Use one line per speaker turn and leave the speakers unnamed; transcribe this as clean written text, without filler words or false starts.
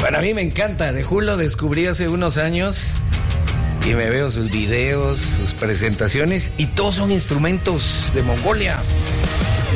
Bueno, a mí me encanta. The Who lo descubrí hace unos años y me veo sus videos, sus presentaciones y todos son instrumentos de Mongolia.